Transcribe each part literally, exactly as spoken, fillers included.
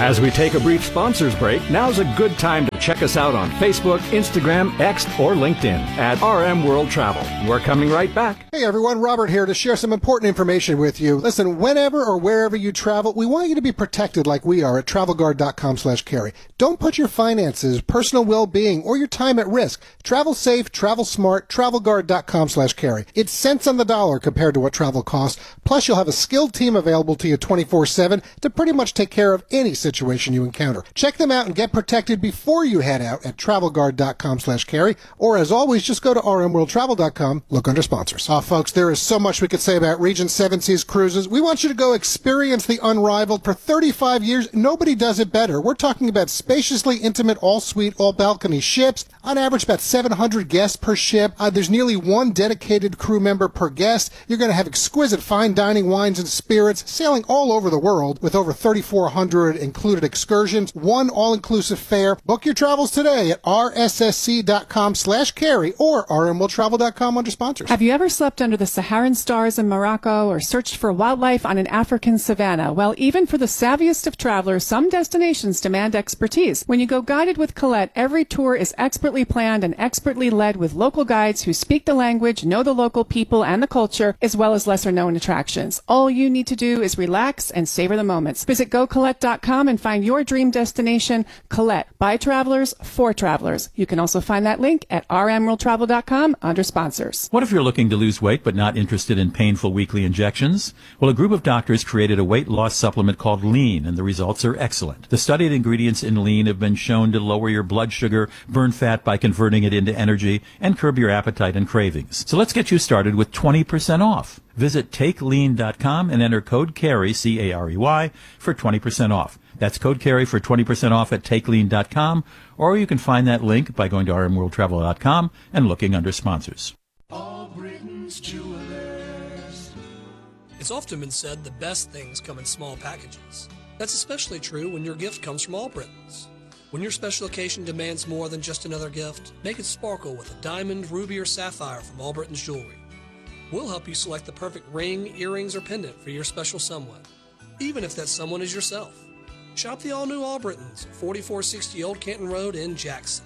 As we take a brief sponsors break, now's a good time to check us out on Facebook, Instagram, X, or LinkedIn at R M World Travel. We're coming right back. Hey everyone, Robert here to share some important information with you. Listen, whenever or wherever you travel, we want you to be protected like we are at travel guard dot com slash carry. Don't put your finances, personal well-being, or your time at risk. Travel safe, travel smart, travel guard dot com slash carry. It's cents on the dollar compared to what travel costs. Plus, you'll have a skilled team available to you twenty-four seven to pretty much take care of any situation you encounter. Check them out and get protected before you head out at travel guard dot com slash carry. Or as always, just go to r m world travel dot com, look under sponsors. Oh, folks, there is so much we could say about Regent Seven Seas Cruises. We want you to go experience the unrivaled. For thirty-five years, nobody does it better. We're talking about spaciously intimate, all-suite, all-balcony ships. On average, about seven hundred guests per ship. Uh, there's nearly one dedicated crew member per guest. You're going to have exquisite fine dining, wines, and spirits, sailing all over the world with over thirty-four hundred included excursions, one all-inclusive fare. Book your travels today at r s s c dot com slash carry or r m world travel dot com under sponsors. Have you ever slept under the Saharan stars in Morocco or searched for wildlife on an African savanna? Well, even for the savviest of travelers, some destinations demand expertise. When you go guided with Colette, every tour is expertly planned and expertly led with local guides who speak the language, know the local people and the culture, as well as lesser-known attractions. All you need to do is relax and savor the moments. Visit go colette dot com and find your dream destination. Colette, by travelers, for travelers. You can also find that link at r m world travel dot com under sponsors. What if you're looking to lose weight but not interested in painful weekly injections? Well, a group of doctors created a weight loss supplement called Lean, and the results are excellent. The studied ingredients in Lean have been shown to lower your blood sugar, burn fat by converting it into energy, and curb your appetite and cravings. So let's get you started with twenty percent off. Visit take lean dot com and enter code CARRY, C A R E Y, for twenty percent off. That's code CARRY for twenty percent off at take lean dot com, or you can find that link by going to r m world travel dot com and looking under sponsors. All Britain's Jewelers. It's often been said the best things come in small packages. That's especially true when your gift comes from All Britons. When your special occasion demands more than just another gift, make it sparkle with a diamond, ruby, or sapphire from All Britons Jewelry. We'll help you select the perfect ring, earrings, or pendant for your special someone, even if that someone is yourself. Shop the all-new All Britons, forty-four sixty Old Canton Road in Jackson.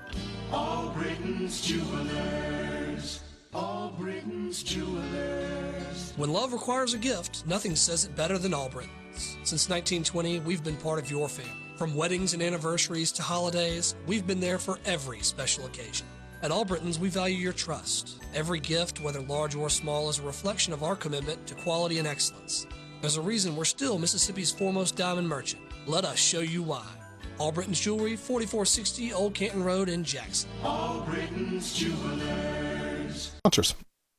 All Britons Jewelers. All Britons Jewelers. When love requires a gift, nothing says it better than All Britons. Since nineteen twenty, we've been part of your family. From weddings and anniversaries to holidays, we've been there for every special occasion. At All Britons, we value your trust. Every gift, whether large or small, is a reflection of our commitment to quality and excellence. There's a reason we're still Mississippi's foremost diamond merchant. Let us show you why. All Britons Jewelry, forty-four sixty Old Canton Road in Jackson. All Britons Jewelers. Sponsors.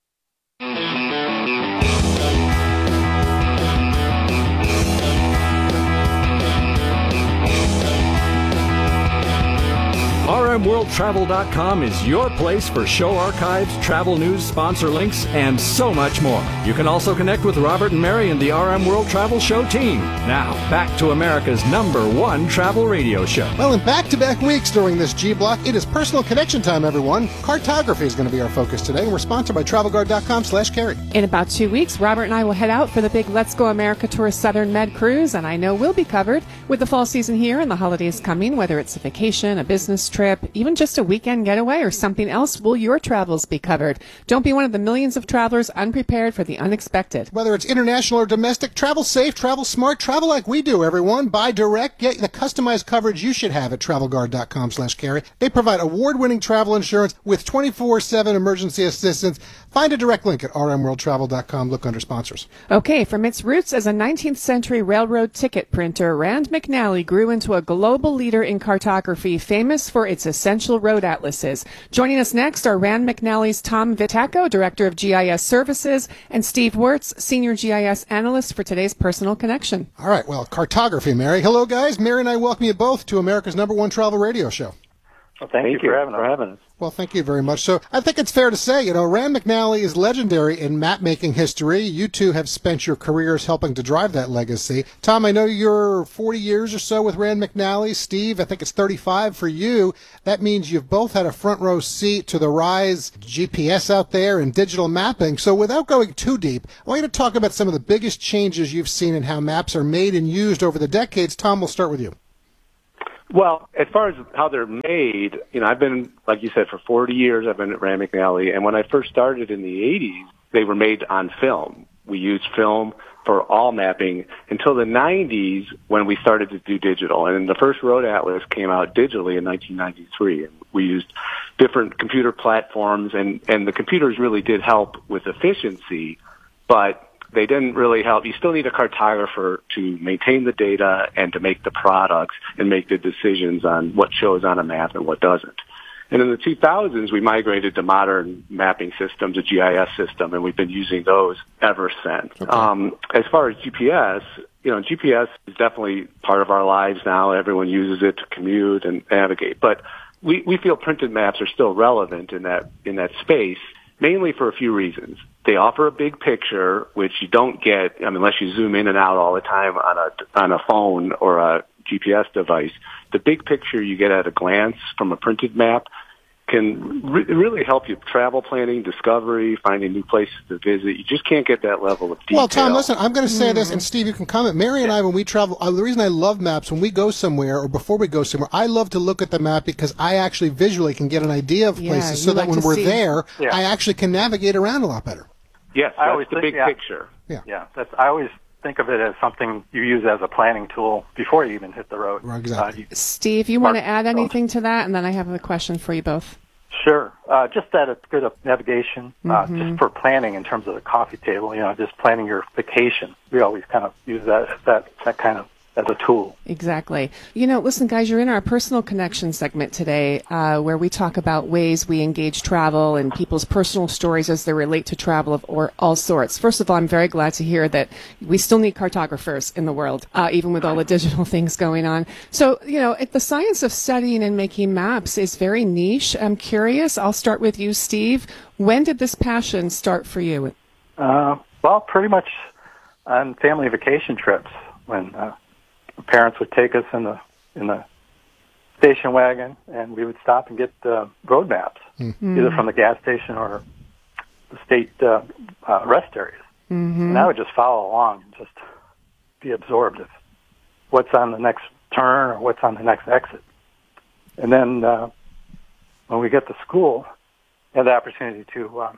r m world travel dot com is your place for show archives, travel news, sponsor links, and so much more. You can also connect with Robert and Mary and the R M World Travel Show team. Now, back to America's number one travel radio show. Well, in back-to-back weeks during this G-Block, it is personal connection time, everyone. Cartography is going to be our focus today, and we're sponsored by travel guard dot com slash carry. In about two weeks, Robert and I will head out for the big Let's Go America Tour Southern Med Cruise, and I know we'll be covered with the fall season here and the holidays coming, whether it's a vacation, a business trip, even just a weekend getaway or something else. Will your travels be covered? Don't be one of the millions of travelers unprepared for the unexpected. Whether it's international or domestic, travel safe, travel smart, travel like we do, everyone. Buy direct. Get the customized coverage you should have at travel guard dot com slash carry. They provide award-winning travel insurance with twenty-four seven emergency assistance. Find a direct link at r m world travel dot com. Look under sponsors. Okay, from its roots as a nineteenth century railroad ticket printer, Rand McNally grew into a global leader in cartography, famous for its essential road atlases. Joining us next are Rand McNally's Tom Vitacco, Director of G I S Services, and Steve Wirtz, Senior G I S Analyst for today's Personal Connection. All right, well, cartography, Mary. Hello, guys. Mary and I welcome you both to America's number one travel radio show. Well, thank, thank you, you for, having, for having us. Well, thank you very much. So I think it's fair to say, you know, Rand McNally is legendary in map-making history. You two have spent your careers helping to drive that legacy. Tom, I know you're forty years or so with Rand McNally. Steve, I think it's thirty-five for you. That means you've both had a front-row seat to the rise of G P S out there and digital mapping. So without going too deep, I want you to talk about some of the biggest changes you've seen in how maps are made and used over the decades. Tom, we'll start with you. Well, as far as how they're made, you know, I've been, like you said, for forty years, I've been at Rand McNally, and when I first started in the eighties, they were made on film. We used film for all mapping until the nineties when we started to do digital. And the first road atlas came out digitally in nineteen ninety-three. And we used different computer platforms, and, and the computers really did help with efficiency, but they didn't really help. You still need a cartographer to maintain the data and to make the products and make the decisions on what shows on a map and what doesn't. And in the two thousands, we migrated to modern mapping systems, a G I S system, and we've been using those ever since. Okay. Um, as far as G P S, you know, G P S is definitely part of our lives now. Everyone uses it to commute and navigate. But we, we feel printed maps are still relevant in that in that space, mainly for a few reasons. They offer a big picture, which you don't get, I mean, unless you zoom in and out all the time on a on a phone or a G P S device. The big picture you get at a glance from a printed map can re- really help you travel planning, discovery, finding new places to visit. You just can't get that level of detail. Well, Tom, listen, I'm going to say mm-hmm. this, and Steve, you can comment. Mary and I, when we travel, uh, the reason I love maps, when we go somewhere or before we go somewhere, I love to look at the map because I actually visually can get an idea of yeah, places so that like when we're see. there, yeah. I actually can navigate around a lot better. Yes, I that's always the think, big yeah. picture. Yeah. Yeah, that's, I always think of it as something you use as a planning tool before you even hit the road. Right, exactly. Uh, you, Steve, you want to add anything to that? And then I have a question for you both. Sure. Uh, just that it's good of navigation, uh, Mm-hmm. just for planning in terms of the coffee table, you know, just planning your vacation. We always kind of use that that, that kind of as a tool. Exactly. You know, listen, guys, you're in our personal connection segment today, uh, where we talk about ways we engage travel and people's personal stories as they relate to travel of or all sorts. First of all, I'm very glad to hear that we still need cartographers in the world, uh, even with all the digital things going on. So, you know, the science of studying and making maps is very niche. I'm curious. I'll start with you, Steve. When did this passion start for you? Uh, well, pretty much on family vacation trips when uh, parents would take us in the in the station wagon, and we would stop and get uh, road maps, mm-hmm. either from the gas station or the state uh, uh, rest areas. Mm-hmm. And I would just follow along and just be absorbed of what's on the next turn or what's on the next exit. And then uh, when we get to school, I had the opportunity to um,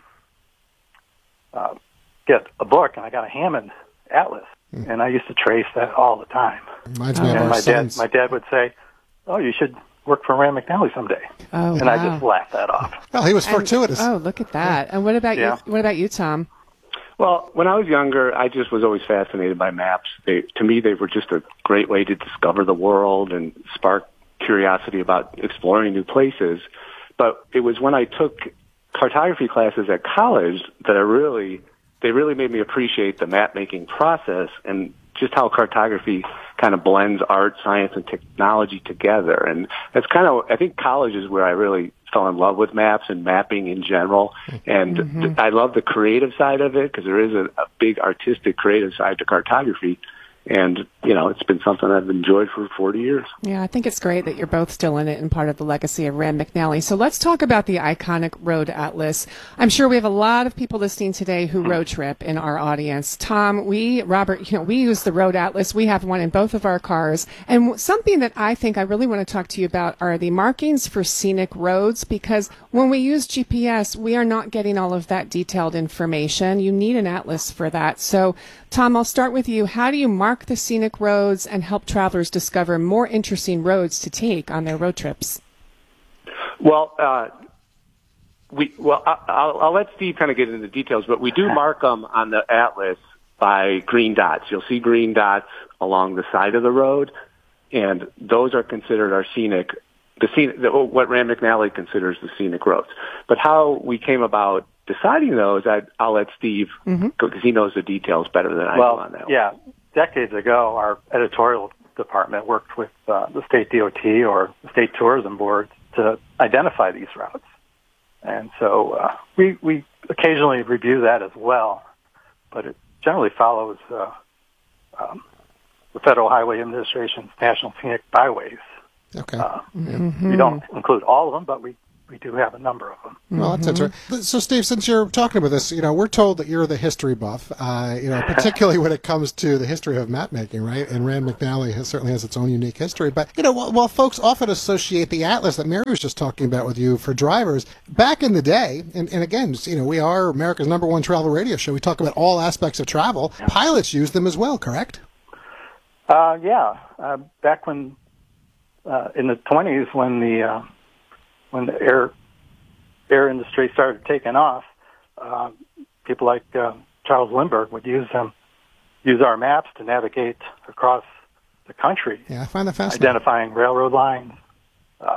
uh, get a book, and I got a Hammond Atlas. And I used to trace that all the time. Reminds me of and our my sons. dad, my dad would say, "Oh, you should work for Rand McNally someday." Oh, and wow. I just laughed that off. Well, he was And- fortuitous. oh, look at that. And what about Yeah. you? What about you, Tom? Well, when I was younger, I just was always fascinated by maps. They, to me, they were just a great way to discover the world and spark curiosity about exploring new places. But it was when I took cartography classes at college that I really, they really made me appreciate the map-making process and just how cartography kind of blends art, science, and technology together. And that's kind of, I think college is where I really fell in love with maps and mapping in general. And Mm-hmm. th- I love the creative side of it because there is a, a big artistic creative side to cartography. And, you know, it's been something I've enjoyed for forty years. Yeah, I think it's great that you're both still in it and part of the legacy of Rand McNally. So let's talk about the iconic Road Atlas. I'm sure we have a lot of people listening today who road trip in our audience. Tom, we, Robert, you know, we use the Road Atlas. We have one in both of our cars. And something that I think I really want to talk to you about are the markings for scenic roads, because when we use G P S, we are not getting all of that detailed information. You need an atlas for that. So, Tom, I'll start with you. How do you mark the scenic roads and help travelers discover more interesting roads to take on their road trips? Well, uh, we well, I, I'll, I'll let Steve kind of get into the details, but we do mark them on the atlas by green dots. You'll see green dots along the side of the road, and those are considered our scenic, the scenic, the, what Rand McNally considers the scenic roads. But how we came about deciding those, I, I'll let Steve, because mm-hmm. he knows the details better than I well, do on that. Yeah, decades ago, our editorial department worked with uh, the state D O T or the state tourism board to identify these routes. And so uh, we we occasionally review that as well, but it generally follows uh, um, the Federal Highway Administration's National Scenic Byways. Okay. Uh, mm-hmm. We don't include all of them, but we, we do have a number of them. Well, that's Mm-hmm. interesting. So, Steve, since you're talking about this, you know, we're told that you're the history buff, uh, you know, particularly when it comes to the history of map making, right? And Rand McNally has, certainly has its own unique history. But, you know, while, while folks often associate the atlas that Mary was just talking about with you for drivers, back in the day, and, and again, you know, we are America's number one travel radio show. We talk about all aspects of travel. Yeah. Pilots use them as well, correct? Uh, yeah. Uh, back when, uh, in the twenties, when the, uh, when the air air industry started taking off, uh, people like uh, Charles Lindbergh would use them, use our maps to navigate across the country. Yeah, I find that fascinating. Identifying railroad lines, uh,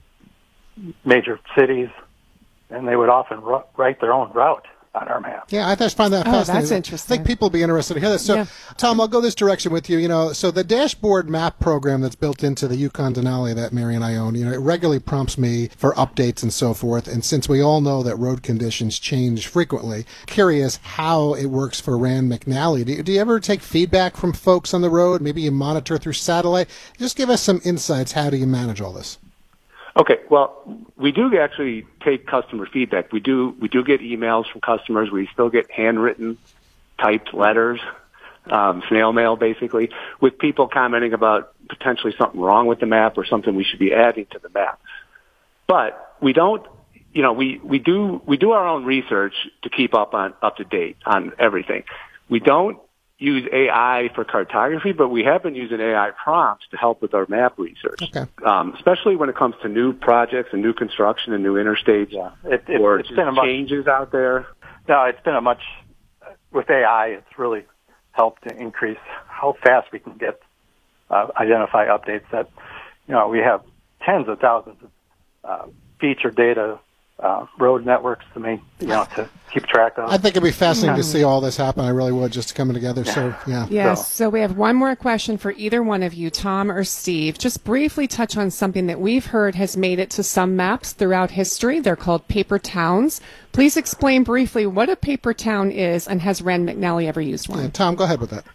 major cities, and they would often ru- write their own route on our map. Yeah, I just find that oh, fascinating. That's interesting. I think people will be interested to hear this. So, yeah. Tom, I'll go this direction with you. You know, so the dashboard map program that's built into the Yukon Denali that Mary and I own, you know, it regularly prompts me for updates and so forth. And since we all know that road conditions change frequently, curious how it works for Rand McNally. Do you, do you ever take feedback from folks on the road? Maybe you monitor through satellite? Just give us some insights. How do you manage all this? Okay, well, we do actually take customer feedback. We do we do get emails from customers. We still get handwritten, typed letters, um, snail mail, basically, with people commenting about potentially something wrong with the map or something we should be adding to the map. But we don't, you know, we, we do we do our own research to keep up on up to date on everything. We don't use A I for cartography, but we have been using A I prompts to help with our map research, okay. um, especially when it comes to new projects and new construction and new interstates yeah. it, it, or it's been a much, changes out there. No, it's been a much, with A I, it's really helped to increase how fast we can get, uh, identify updates that, you know, we have tens of thousands of uh, feature data Uh, road networks to make, you know, to keep track of. I think it'd be fascinating yeah. to see all this happen. I really would, just coming together. Yeah. So, yeah. Yes. So. so we have one more question for either one of you, Tom or Steve. Just briefly touch on something that we've heard has made it to some maps throughout history. They're called paper towns. Please explain briefly what a paper town is, and has Rand McNally ever used one? Yeah, Tom, go ahead with that.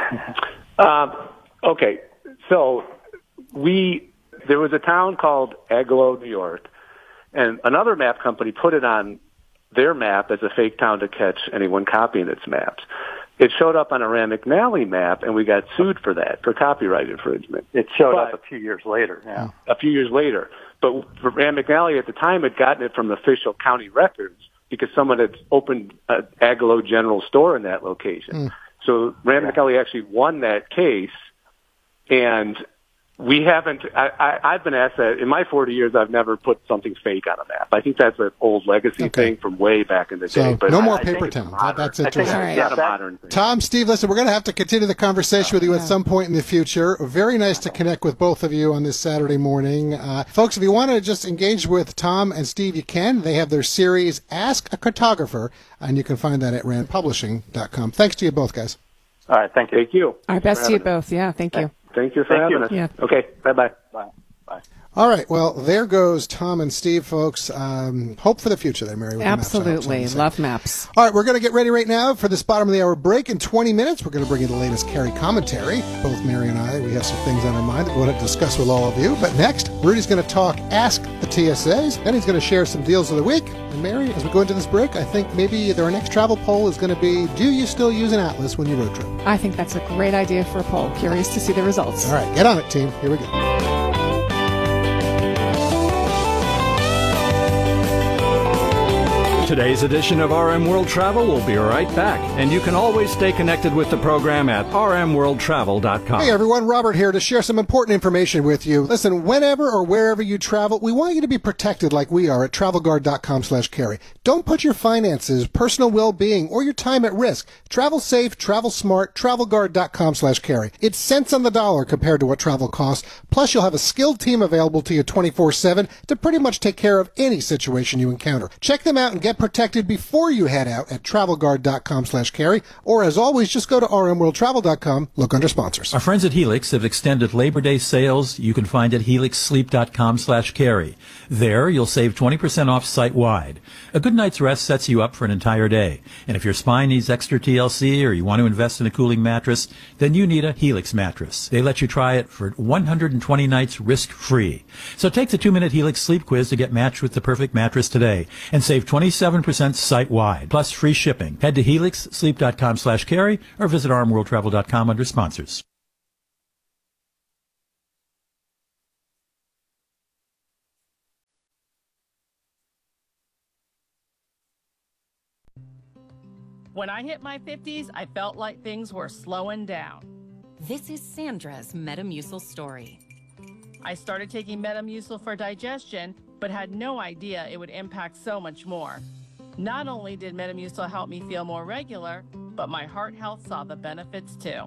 um, okay. So we, there was a town called Agloe, New York, and another map company put it on their map as a fake town to catch anyone copying its maps. It showed up on a Rand McNally map, and we got sued for that, for copyright infringement. It showed but, up a few years later, yeah. A few years later. But for Rand McNally at the time had gotten it from official county records because someone had opened an Agloe General Store in that location. Mm. So Rand yeah. McNally actually won that case, and we haven't, I, I, I've been asked that, in my forty years, I've never put something fake on a map. I think that's an old legacy okay. thing from way back in the so day. But no I, more I paper towns. That, that's I interesting. think it's not a modern thing. Tom, Steve, listen, we're going to have to continue the conversation with you at some point in the future. Very nice to connect with both of you on this Saturday morning. Uh, folks, if you want to just engage with Tom and Steve, you can. They have their series, Ask a Cartographer, and you can find that at rand publishing dot com. Thanks to you both, guys. All right, thank you. Thank you. Our best to you both. Yeah, thank you. Thank you for Thank having you. us. Yeah. Okay, bye-bye. Bye. Bye. All right. Well, there goes Tom and Steve, folks. Um, hope for the future there, Mary. With Absolutely. Maps, Love maps. All right. We're going to get ready right now for this bottom of the hour break. In twenty minutes, we're going to bring you the latest Carrie commentary. Both Mary and I, we have some things on our mind that we want to discuss with all of you. But next, Rudy's going to talk Ask the T S As. Then he's going to share some deals of the week. And Mary, as we go into this break, I think maybe our next travel poll is going to be, do you still use an atlas when you road trip? I think that's a great idea for a poll. Curious to see the results. All right. Get on it, team. Here we go. Today's edition of R M World Travel will be right back, and you can always stay connected with the program at r m world travel dot com. Hey everyone, Robert here to share some important information with you. Listen, whenever or wherever you travel, we want you to be protected like we are at travel guard dot com slash carry. Don't put your finances, personal well-being, or your time at risk. Travel safe, travel smart, travel guard dot com slash carry. It's cents on the dollar compared to what travel costs. Plus, you'll have a skilled team available to you twenty-four seven to pretty much take care of any situation you encounter. Check them out and get get protected before you head out at travelguard.com slash carry, or as always, just go to r m world travel dot com, look under sponsors. Our friends at Helix have extended Labor Day sales you can find at helix sleep dot com slash carry. There, you'll save twenty percent off site-wide. A good night's rest sets you up for an entire day. And if your spine needs extra T L C or you want to invest in a cooling mattress, then you need a Helix mattress. They let you try it for one hundred twenty nights risk-free. So take the two-minute Helix sleep quiz to get matched with the perfect mattress today and save twenty-seven percent site-wide, plus free shipping. Head to helix sleep dot com slash carry or visit r m world travel dot com under sponsors. When I hit my fifties, I felt like things were slowing down. This is Sandra's Metamucil story. I started taking Metamucil for digestion, but had no idea it would impact so much more. Not only did Metamucil help me feel more regular, but my heart health saw the benefits too.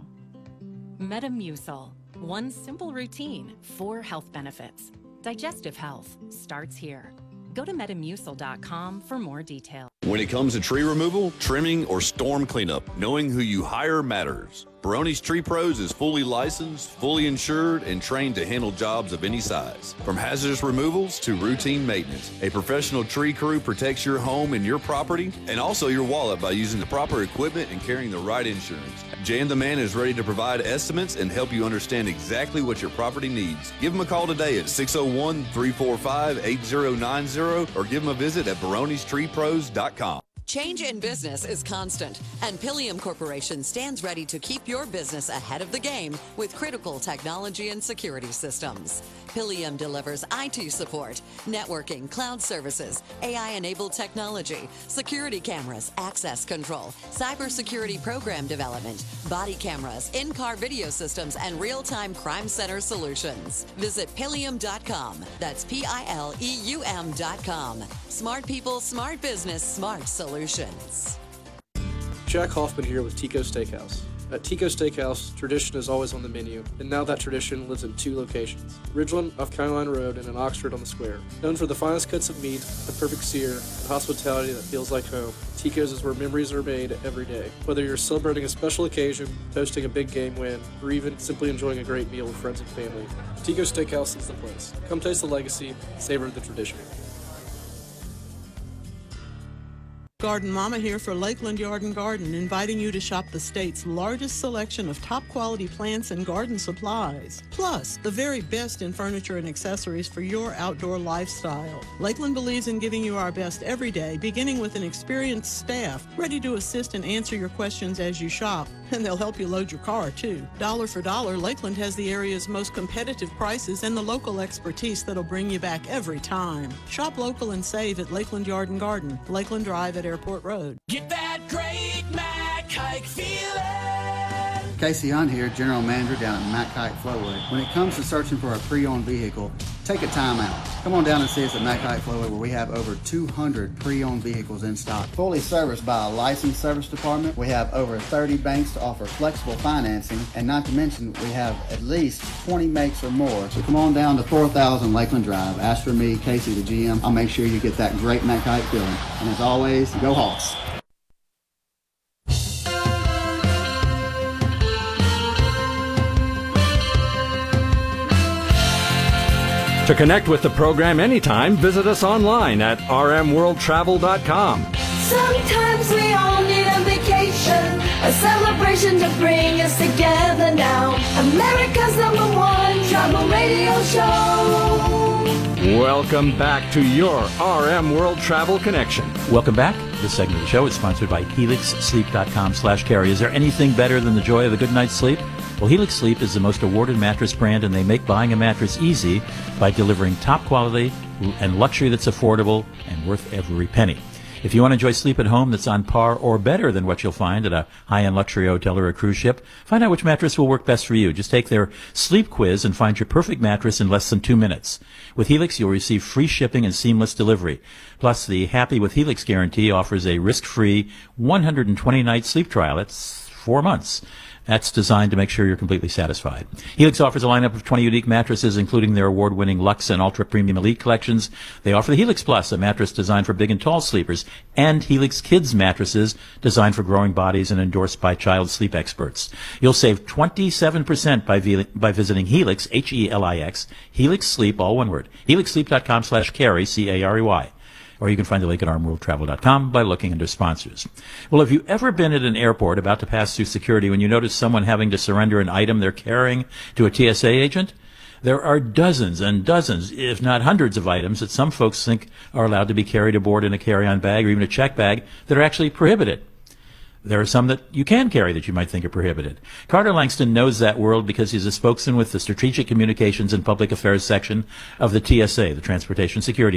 Metamucil, one simple routine, four health benefits. Digestive health starts here. Go to metamucil dot com for more details. When it comes to tree removal, trimming, or storm cleanup, knowing who you hire matters. Barone's Tree Pros is fully licensed, fully insured, and trained to handle jobs of any size. From hazardous removals to routine maintenance, a professional tree crew protects your home and your property, and also your wallet by using the proper equipment and carrying the right insurance. Jan the Man is ready to provide estimates and help you understand exactly what your property needs. Give him a call today at six oh one, three four five, eight oh nine oh or give him a visit at barones tree pros dot com. Change in business is constant, and Pilium Corporation stands ready to keep your business ahead of the game with critical technology and security systems. Pilium delivers I T support, networking, cloud services, A I-enabled technology, security cameras, access control, cybersecurity program development, body cameras, in-car video systems, and real-time crime center solutions. Visit Pilium dot com. That's P I L E U M dot com. Smart people, smart business, smart solutions. Jack Hoffman here with Tico Steakhouse. At Tico Steakhouse, tradition is always on the menu, and now that tradition lives in two locations, Ridgeland off County Line Road and in Oxford on the Square. Known for the finest cuts of meat, the perfect sear, and hospitality that feels like home, Tico's is where memories are made every day. Whether you're celebrating a special occasion, toasting a big game win, or even simply enjoying a great meal with friends and family, Tico Steakhouse is the place. Come taste the legacy, savor the tradition. Garden Mama here for Lakeland Yard and Garden, inviting you to shop the state's largest selection of top quality plants and garden supplies. Plus, the very best in furniture and accessories for your outdoor lifestyle. Lakeland believes in giving you our best every day, beginning with an experienced staff ready to assist and answer your questions as you shop. And they'll help you load your car, too. Dollar for dollar, Lakeland has the area's most competitive prices and the local expertise that'll bring you back every time. Shop local and save at Lakeland Yard and Garden, Lakeland Drive at Airport Road. Get that great Mac Hike feeling. Casey Hunt here, General Manager down at Mac Hike Flowway. When it comes to searching for a pre-owned vehicle, take a time out. Come on down and see us at Mac Hike Flowway, where we have over two hundred pre-owned vehicles in stock. Fully serviced by a licensed service department. We have over thirty banks to offer flexible financing, and not to mention we have at least twenty makes or more. So come on down to four thousand Lakeland Drive. Ask for me, Casey, the G M. I'll make sure you get that great Mac Hike feeling. And as always, go Hawks. To connect with the program anytime, visit us online at r m world travel dot com. Sometimes we all need a vacation, a celebration to bring us together now. America's number one travel radio show. Welcome back to your R M World Travel Connection. Welcome back. This segment of the show is sponsored by helix sleep dot com slash carry. Is there anything better than the joy of a good night's sleep? Well, Helix Sleep is the most awarded mattress brand, and they make buying a mattress easy by delivering top quality and luxury that's affordable and worth every penny. If you want to enjoy sleep at home that's on par or better than what you'll find at a high-end luxury hotel or a cruise ship, find out which mattress will work best for you. Just take their sleep quiz and find your perfect mattress in less than two minutes. With Helix, you'll receive free shipping and seamless delivery. Plus, the Happy with Helix guarantee offers a risk-free one hundred twenty night sleep trial. That's four months. That's designed to make sure you're completely satisfied. Helix offers a lineup of twenty unique mattresses, including their award-winning Luxe and Ultra Premium Elite collections. They offer the Helix Plus, a mattress designed for big and tall sleepers, and Helix Kids mattresses designed for growing bodies and endorsed by child sleep experts. You'll save twenty-seven percent by, vi- by visiting Helix, H E L I X, Helix Sleep, all one word, helixsleep.com slash carry, C A R E Y. Or you can find the link at arm world travel dot com by looking under sponsors. Well, have you ever been at an airport about to pass through security when you notice someone having to surrender an item they're carrying to a T S A agent? There are dozens and dozens, if not hundreds of items that some folks think are allowed to be carried aboard in a carry-on bag or even a check bag that are actually prohibited. There are some that you can carry that you might think are prohibited. Carter Langston knows that world because he's a spokesman with the Strategic Communications and Public Affairs section of the T S A, the Transportation Security